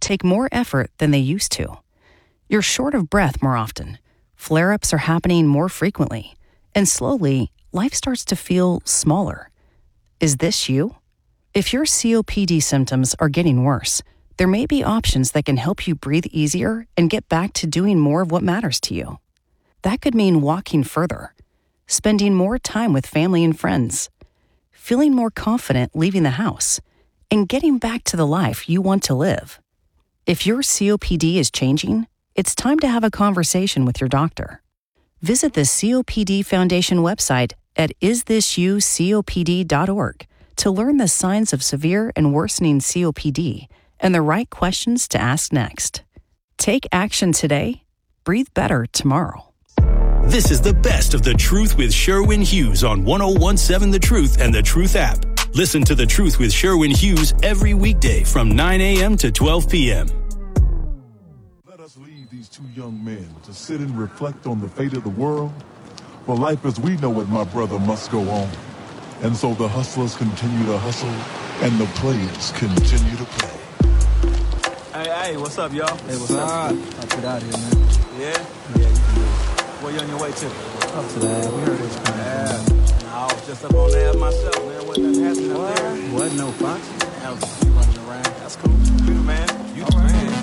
take more effort than they used to. You're short of breath more often. Flare-ups are happening more frequently. And slowly, life starts to feel smaller. Is this you? If your COPD symptoms are getting worse, there may be options that can help you breathe easier and get back to doing more of what matters to you. That could mean walking further, spending more time with family and friends, feeling more confident leaving the house, and getting back to the life you want to live. If your COPD is changing, it's time to have a conversation with your doctor. Visit the COPD Foundation website at isthisyoucopd.org to learn the signs of severe and worsening COPD and the right questions to ask next. Take action today. Breathe better tomorrow. This is the best of The Truth with Sherwin Hughes on 1017 The Truth and The Truth app. Listen to The Truth with Sherwin Hughes every weekday from 9 a.m. to 12 p.m. Let us leave these two young men to sit and reflect on the fate of the world. For life as we know it, my brother, must go on. And so the hustlers continue to hustle and the players continue to play. Hey, what's up, y'all? Hey, what's up? I'll get out here, man. Yeah? Yeah, you can do it. Where you on your way to? Up to the app. We heard what's coming. I was just up on the app myself, man. Wasn't nothing happening up there. Wasn't no fox. I was just running around. That's cool. You the man. You the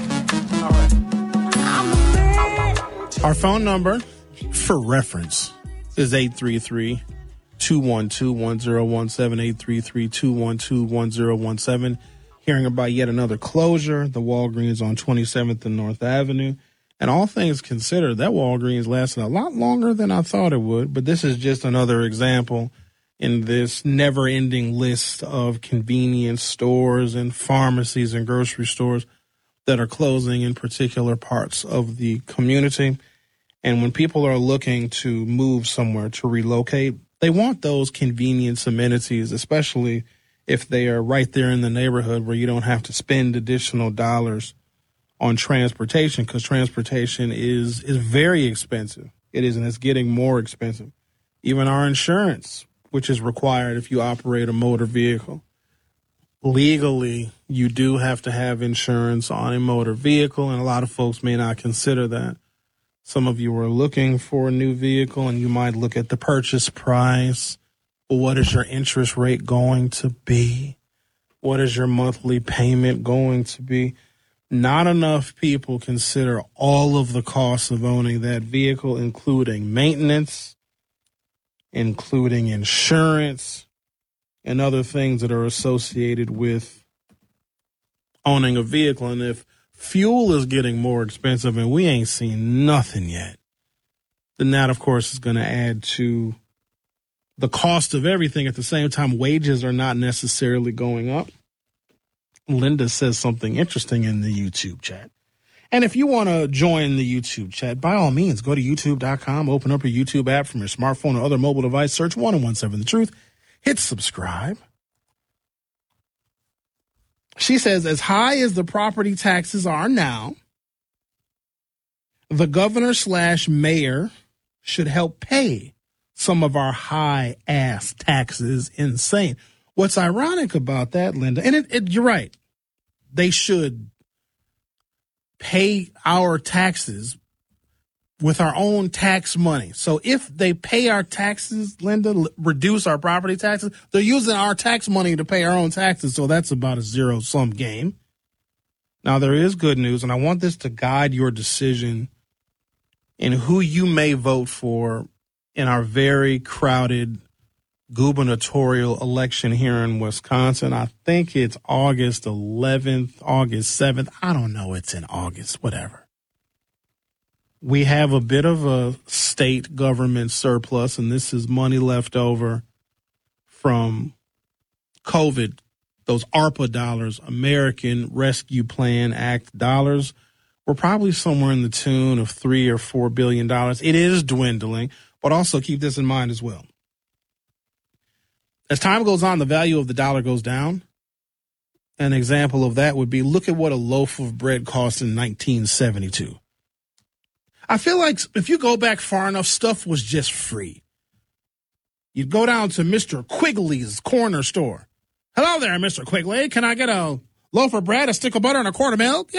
man. All right. Our phone number, for reference, is 833-212-1017, 833-212-1017. Hearing about yet another closure, the Walgreens on 27th and North Avenue. And all things considered, that Walgreens lasted a lot longer than I thought it would. But this is just another example in this never-ending list of convenience stores and pharmacies and grocery stores that are closing in particular parts of the community. And when people are looking to move somewhere, to relocate, they want those convenience amenities, especially if they are right there in the neighborhood where you don't have to spend additional dollars on transportation, because transportation is very expensive. It is, and it's getting more expensive. Even our insurance, which is required if you operate a motor vehicle. Legally, you do have to have insurance on a motor vehicle, and a lot of folks may not consider that. Some of you are looking for a new vehicle, and you might look at the purchase price. Well, what is your interest rate going to be? What is your monthly payment going to be? Not enough people consider all of the costs of owning that vehicle, including maintenance, including insurance, and other things that are associated with owning a vehicle. And if fuel is getting more expensive and we ain't seen nothing yet, then that, of course, is going to add to the cost of everything. At the same time, wages are not necessarily going up. Linda says something interesting in the YouTube chat. And if you want to join the YouTube chat, by all means, go to youtube.com, open up your YouTube app from your smartphone or other mobile device, search 1017 The Truth, hit subscribe. She says, as high as the property taxes are now, the governor/mayor should help pay some of our high-ass taxes. Insane. What's ironic about that, Linda, and you're right, they should pay our taxes with our own tax money. So if they pay our taxes, Linda, reduce our property taxes, they're using our tax money to pay our own taxes. So that's about a zero-sum game. Now, there is good news, and I want this to guide your decision in who you may vote for in our very crowded gubernatorial election here in Wisconsin. I think it's August 11th, August 7th. I don't know. It's in August, whatever. We have a bit of a state government surplus, and this is money left over from COVID, those ARPA dollars, American Rescue Plan Act dollars. We're probably somewhere in the tune of $3 or $4 billion. It is dwindling, but also keep this in mind as well. As time goes on, the value of the dollar goes down. An example of that would be, look at what a loaf of bread cost in 1972. I feel like if you go back far enough, stuff was just free. You'd go down to Mr. Quigley's corner store. Hello there, Mr. Quigley. Can I get a loaf of bread, a stick of butter, and a quart of milk?